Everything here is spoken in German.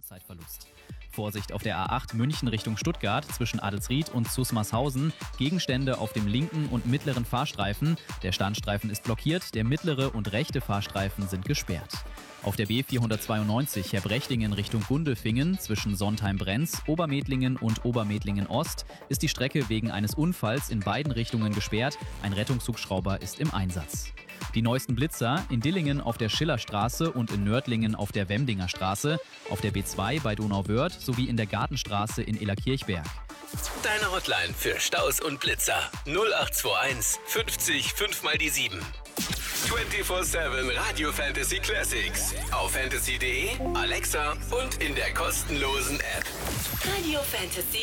Zeitverlust. Vorsicht auf der A8 München Richtung Stuttgart zwischen Adelsried und Zusmarshausen. Gegenstände auf dem linken und mittleren Fahrstreifen. Der Standstreifen ist blockiert, der mittlere und rechte Fahrstreifen sind gesperrt. Auf der B492 Herbrechtingen Richtung Gundelfingen zwischen Sontheim-Brenz, Obermedlingen und Obermedlingen-Ost ist die Strecke wegen eines Unfalls in beiden Richtungen gesperrt. Ein Rettungshubschrauber ist im Einsatz. Die neuesten Blitzer in Dillingen auf der Schillerstraße und in Nördlingen auf der Wemdinger Straße, auf der B2 bei Donauwörth sowie in der Gartenstraße in Illerkirchberg. Deine Hotline für Staus und Blitzer 0821 50 5 mal die 7. 24/7 Radio Fantasy Classics. Auf fantasy.de, Alexa und in der kostenlosen App. Radio Fantasy